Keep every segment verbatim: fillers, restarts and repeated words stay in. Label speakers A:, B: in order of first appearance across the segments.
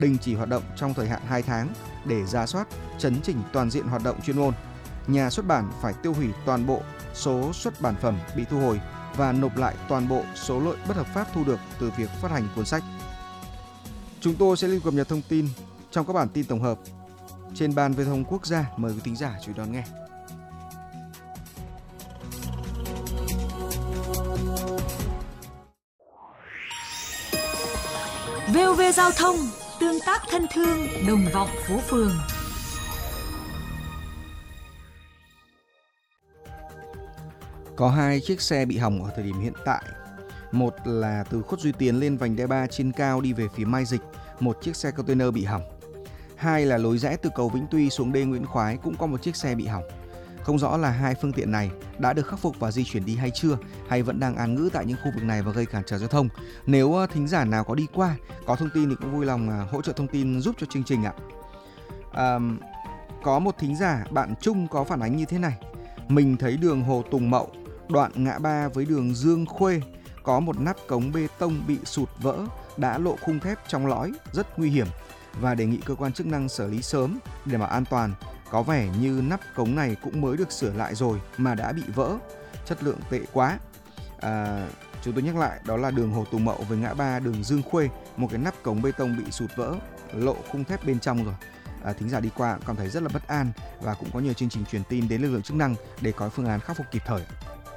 A: đình chỉ hoạt động trong thời hạn hai tháng để rà soát, chấn chỉnh toàn diện hoạt động chuyên môn. Nhà xuất bản phải tiêu hủy toàn bộ số xuất bản phẩm bị thu hồi và nộp lại toàn bộ số lợi bất hợp pháp thu được từ việc phát hành cuốn sách. Chúng tôi sẽ liên cập nhật thông tin trong các bản tin tổng hợp trên Ban Viễn thông Quốc gia. Mời quý thính giả chú ý đón nghe.
B: vê o vê Giao thông, tương tác thân thương, đồng vọng phố phường.
A: Có hai chiếc xe bị hỏng ở thời điểm hiện tại. Một là từ Khuất Duy Tiến lên vành đai ba trên cao đi về phía Mai Dịch, một chiếc xe container bị hỏng. Hai là lối rẽ từ cầu Vĩnh Tuy xuống đê Nguyễn Khoái cũng có một chiếc xe bị hỏng. Không rõ là hai phương tiện này đã được khắc phục và di chuyển đi hay chưa, hay vẫn đang án ngữ tại những khu vực này và gây cản trở giao thông. Nếu thính giả nào có đi qua, có thông tin thì cũng vui lòng hỗ trợ thông tin giúp cho chương trình ạ. À, có một thính giả, bạn Trung có phản ánh như thế này. Mình thấy đường Hồ Tùng Mậu, đoạn ngã ba với đường Dương Khuê, có một nắp cống bê tông bị sụt vỡ, đã lộ khung thép trong lõi, rất nguy hiểm và đề nghị cơ quan chức năng xử lý sớm để bảo an toàn. Có vẻ như nắp cống này cũng mới được sửa lại rồi mà đã bị vỡ, chất lượng tệ quá. À, chúng tôi nhắc lại, đó là đường Hồ Tùng Mậu với ngã ba đường Dương Khuê, một cái nắp cống bê tông bị sụt vỡ, lộ khung thép bên trong rồi. À, thính giả đi qua cảm thấy rất là bất an và cũng có nhiều chương trình truyền tin đến lực lượng chức năng để có phương án khắc phục kịp thời.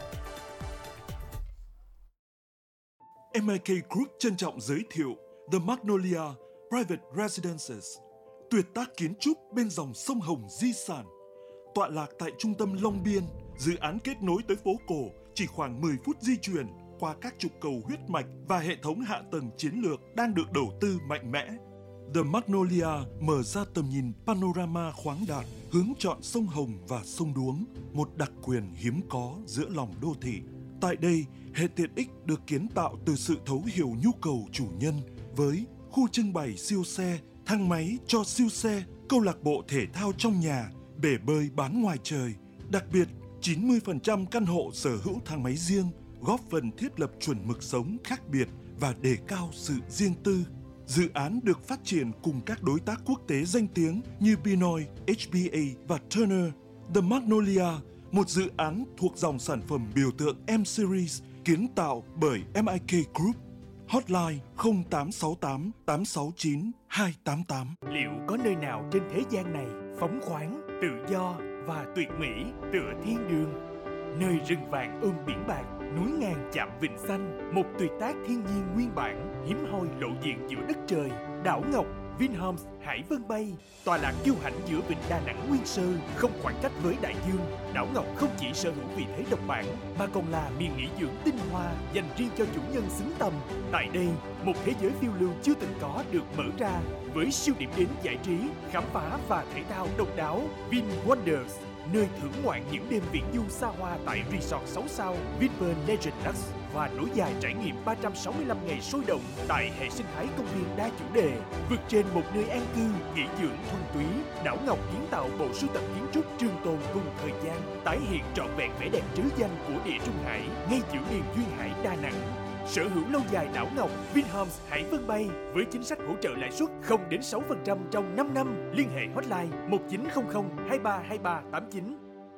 C: em i ca Group trân trọng giới thiệu The Magnolia Private Residences, tuyệt tác kiến trúc bên dòng sông Hồng di sản. Tọa lạc tại trung tâm Long Biên, dự án kết nối tới phố cổ chỉ khoảng mười phút di chuyển qua các trục cầu huyết mạch và hệ thống hạ tầng chiến lược đang được đầu tư mạnh mẽ. The Magnolia mở ra tầm nhìn panorama khoáng đạt, hướng chọn sông Hồng và sông Đuống, một đặc quyền hiếm có giữa lòng đô thị. Tại đây, hệ tiện ích được kiến tạo từ sự thấu hiểu nhu cầu chủ nhân với khu trưng bày siêu xe, thang máy cho siêu xe, câu lạc bộ thể thao trong nhà, bể bơi bán ngoài trời. Đặc biệt, chín mươi phần trăm căn hộ sở hữu thang máy riêng, góp phần thiết lập chuẩn mực sống khác biệt và đề cao sự riêng tư. Dự án được phát triển cùng các đối tác quốc tế danh tiếng như Pinoy, hát bê a và Turner. The Magnolia, một dự án thuộc dòng sản phẩm biểu tượng M-Series kiến tạo bởi em i ca Group. Hotline không tám sáu tám tám sáu chín hai tám tám.
D: Liệu có nơi nào trên thế gian này phóng khoáng, tự do và tuyệt mỹ tựa thiên đường? Nơi rừng vàng ôm biển bạc, núi ngàn chạm vịnh xanh, một tuyệt tác thiên nhiên nguyên bản, hiếm hoi lộ diện giữa đất trời. Đảo Ngọc, Vinhomes Hải Vân Bay, tọa lạc kiêu hãnh giữa vịnh Đà Nẵng nguyên sơ, không khoảng cách với đại dương. Đảo Ngọc không chỉ sở hữu vị thế độc bản mà còn là miền nghỉ dưỡng tinh hoa dành riêng cho chủ nhân xứng tầm. Tại đây, một thế giới phiêu lưu chưa từng có được mở ra với siêu điểm đến giải trí, khám phá và thể thao độc đáo. Vin Wonders, nơi thưởng ngoạn những đêm viễn du xa hoa tại Resort sáu sao Vinpearl Legend Lux và nối dài trải nghiệm ba trăm sáu mươi lăm ngày sôi động tại hệ sinh thái công viên đa chủ đề. Vượt trên một nơi an cư, nghỉ dưỡng thuần túy, Đảo Ngọc kiến tạo bộ sưu tập kiến trúc trường tồn cùng thời gian, tái hiện trọn vẹn vẻ đẹp trứ danh của địa Trung Hải ngay giữa miền duyên hải Đà Nẵng. Sở hữu lâu dài Đảo Ngọc, Vinhomes Hải Vân Bay với chính sách hỗ trợ lãi suất không đến sáu phần trăm trong năm năm. Liên hệ hotline một chín không không hai ba hai ba tám chín.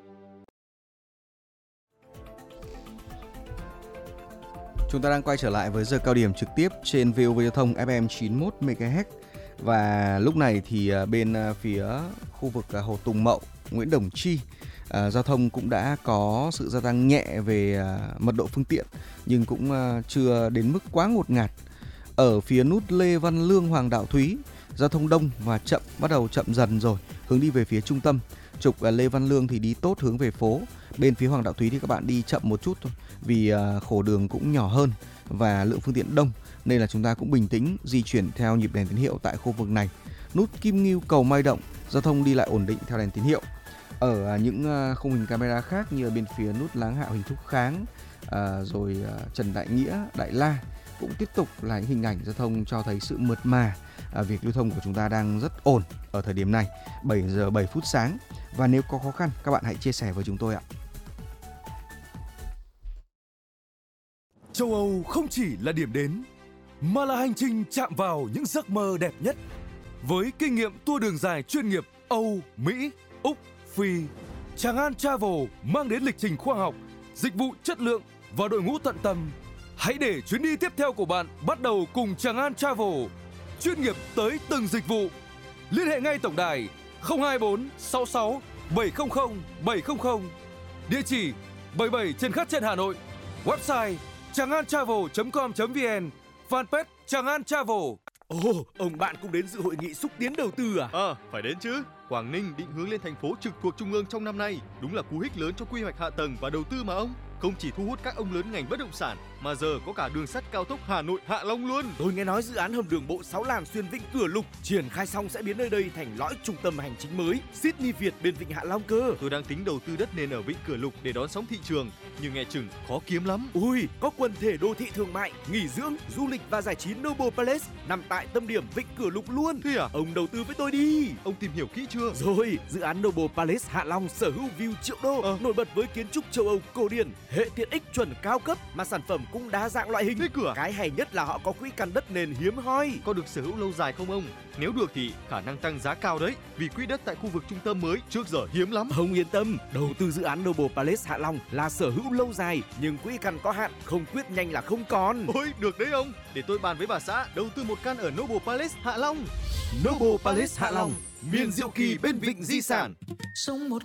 A: Chúng ta đang quay trở lại với giờ cao điểm trực tiếp trên vê o vê Giao thông ép em chín mươi mốt mê ga héc. Và lúc này thì bên phía khu vực Hồ Tùng Mậu, Nguyễn Đồng Chi, À, giao thông cũng đã có sự gia tăng nhẹ về à, mật độ phương tiện, nhưng cũng à, chưa đến mức quá ngột ngạt. Ở phía nút Lê Văn Lương Hoàng Đạo Thúy, giao thông đông và chậm, bắt đầu chậm dần rồi, hướng đi về phía trung tâm. Trục à, Lê Văn Lương thì đi tốt hướng về phố. Bên phía Hoàng Đạo Thúy thì các bạn đi chậm một chút thôi, vì à, khổ đường cũng nhỏ hơn và lượng phương tiện đông, nên là chúng ta cũng bình tĩnh di chuyển theo nhịp đèn tín hiệu tại khu vực này. Nút Kim Ngưu Cầu Mai Động, giao thông đi lại ổn định theo đèn tín hiệu. Ở những khung hình camera khác như bên phía nút Láng Hạ Huỳnh Thúc Kháng, à, rồi Trần Đại Nghĩa, Đại La cũng tiếp tục là những hình ảnh giao thông cho thấy sự mượt mà. À, việc lưu thông của chúng ta đang rất ổn ở thời điểm này, bảy giờ bảy phút sáng. Và nếu có khó khăn, các bạn hãy chia sẻ với chúng tôi ạ.
E: Châu Âu không chỉ là điểm đến, mà là hành trình chạm vào những giấc mơ đẹp nhất. với kinh nghiệm tour đường dài chuyên nghiệp Âu, Mỹ, Úc, Phi. Tràng An Travel mang đến lịch trình khoa học, dịch vụ chất lượng và đội ngũ tận tâm. Hãy để chuyến đi tiếp theo của bạn bắt đầu cùng Tràng An Travel, chuyên nghiệp tới từng dịch vụ. Liên hệ ngay tổng đài không hai bốn sáu sáu bảy không không bảy không không, địa chỉ bảy mươi bảy Trần Khát Trân, Hà Nội, website tràng an travel chấm com chấm vn, fanpage Tràng An Travel.
D: Ồ, ông bạn cũng đến dự hội nghị xúc tiến đầu tư à?
F: Ờ, à, phải đến chứ. Quảng Ninh định hướng lên thành phố trực thuộc trung ương trong năm nay, đúng là cú hích lớn cho quy hoạch hạ tầng và đầu tư mà ông. Không chỉ thu hút các ông lớn ngành bất động sản, mà giờ có cả đường sắt cao tốc Hà Nội Hạ Long luôn.
D: Tôi nghe nói dự án hầm đường bộ sáu làn xuyên Vịnh Cửa Lục triển khai xong sẽ biến nơi đây thành lõi trung tâm hành chính mới Sydney Việt bên Vịnh Hạ Long cơ.
F: Tôi đang tính đầu tư đất nền ở Vịnh Cửa Lục để đón sóng thị trường, nhưng nghe chừng khó kiếm lắm.
D: Ui, có quần thể đô thị thương mại, nghỉ dưỡng, du lịch và giải trí Noble Palace nằm tại tâm điểm Vịnh Cửa Lục luôn.
F: Thế à?
D: Ông đầu tư với tôi đi.
F: Ông tìm hiểu kỹ chưa?
D: Rồi, dự án Noble Palace Hạ Long sở hữu view triệu đô, ờ. nổi bật với kiến trúc châu Âu cổ điển, hệ tiện ích chuẩn cao cấp mà sản phẩm cũng đa dạng loại hình.
F: Thế cửa.
D: Cái hay nhất là họ có quỹ căn đất nền hiếm hoi.
F: Có được sở hữu lâu dài không ông? Nếu được thì khả năng tăng giá cao đấy, vì quỹ đất tại khu vực trung tâm mới trước giờ hiếm lắm.
D: Ông yên tâm, đầu tư dự án Noble Palace Hạ Long là sở hữu lâu dài, nhưng quỹ căn có hạn, không quyết nhanh là không còn.
F: Ôi, được đấy ông. Để tôi bàn với bà xã đầu tư một căn ở Noble Palace Hạ Long.
D: Noble Palace Hạ Long, miền diệu kỳ bên Vịnh Di sản.
B: Sông một